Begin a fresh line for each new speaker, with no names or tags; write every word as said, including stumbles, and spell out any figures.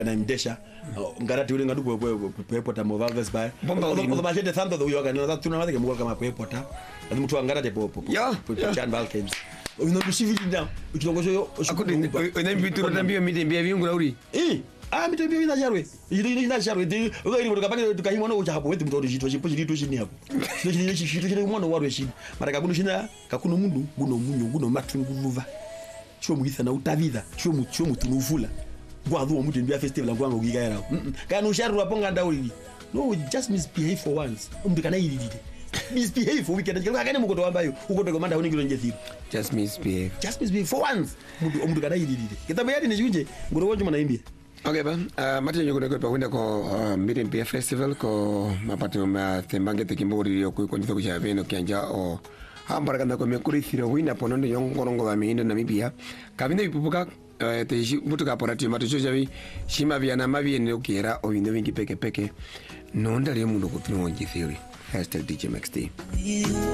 na mdesha ngarati ule ngadu pepo ta Movalves by the machete thando the yoga na tuna wake mko kama pepo ta lazima mtu angarate popo Chan Balkans unabishivili ndio ukiongozwa yo
akudi unambitu ndambio mitembea viungu lauri
eh ah mitembea vina jarwe ili ina jarwe ndi ngari mtu kapaka tukahimwa no uchapo wetu mtu jito chipo jito chini hapo ndio chito chini mwana warwe chini mara kakunu shina kakunu mundu guno munyu guno matunguva chwo muhitha na utavitha chwo mu chwo mutunuvula gwathu omuntu ndia festival ngwango gigaera kana usharu waponga ndauli no just misbehave for once umbi kana ililile misbehave for weekend kana mukoto wambayo ukoto komanda uningiro njethiro
just misbehave
just misbehave for once mundu omuntu kana ililile kitabu yadi nijunje ngoro wonje manaimbia.
Okay ba uh, mati nyugo ko kwenda ko uh, Miriam Beer Festival ko mapatino ma tembange tekimbori yo ko kondizo ku chaveno kyanja o hambara kana ko mekurithira wina ponondo yongorongo ba mindo na mibia kabinde bipupuka uh, te mutuka porati maticho javi shima bya na mabiene okera obindo bingi peke peke nonda le mundu ko tino njithiri hashtag D J Max T.